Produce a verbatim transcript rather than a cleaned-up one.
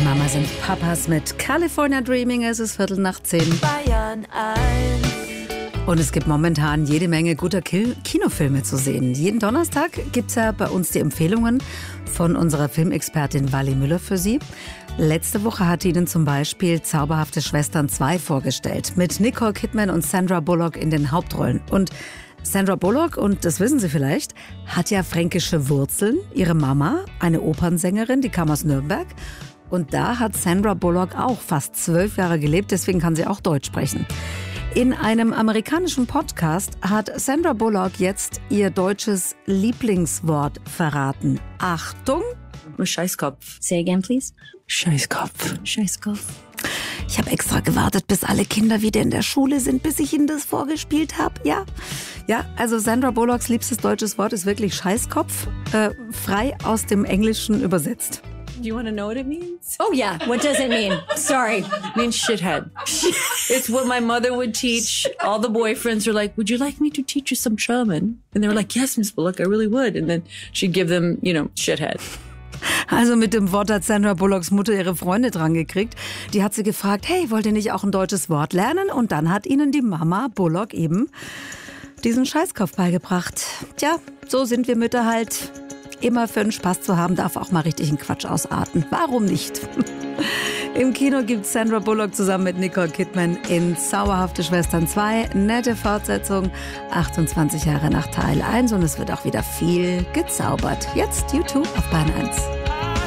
Die Mama sind Papas mit California Dreaming. Es ist Viertel nach zehn. Bayern eins. Und es gibt momentan jede Menge guter Ki- Kinofilme zu sehen. Jeden Donnerstag gibt es ja bei uns die Empfehlungen von unserer Filmexpertin Wally Müller für Sie. Letzte Woche hat Ihnen zum Beispiel Zauberhafte Schwestern zwei vorgestellt. Mit Nicole Kidman und Sandra Bullock in den Hauptrollen. Und Sandra Bullock, und das wissen Sie vielleicht, hat ja fränkische Wurzeln. Ihre Mama, eine Opernsängerin, die kam aus Nürnberg. Und da hat Sandra Bullock auch fast zwölf Jahre gelebt, deswegen kann sie auch Deutsch sprechen. In einem amerikanischen Podcast hat Sandra Bullock jetzt ihr deutsches Lieblingswort verraten. Achtung! Scheißkopf. Say again, please. Scheißkopf. Scheißkopf. Ich habe extra gewartet, bis alle Kinder wieder in der Schule sind, bis ich ihnen das vorgespielt habe. Ja, ja. Also Sandra Bullocks liebstes deutsches Wort ist wirklich Scheißkopf, äh, frei aus dem Englischen übersetzt. Do you want to know what it means? Oh yeah, what does it mean? Sorry. It means shithead. It's what my mother would teach. All the boyfriends are like, would you like me to teach you some German? And they were like, yes, Miss Bullock, I really would. And then she'd give them, you know, shithead. Also mit dem Wort hat Sandra Bullocks Mutter ihre Freunde dran gekriegt. Die hat sie gefragt, hey, wollt ihr nicht auch ein deutsches Wort lernen? Und dann hat ihnen die Mama Bullock eben diesen Scheißkopf beigebracht. Tja, so sind wir Mütter halt. Immer für einen Spaß zu haben, darf auch mal richtig einen Quatsch ausarten. Warum nicht? Im Kino gibt Sandra Bullock zusammen mit Nicole Kidman in Zauberhafte Schwestern zwei. Nette Fortsetzung, achtundzwanzig Jahre nach Teil eins. Und es wird auch wieder viel gezaubert. Jetzt YouTube auf Bayern eins.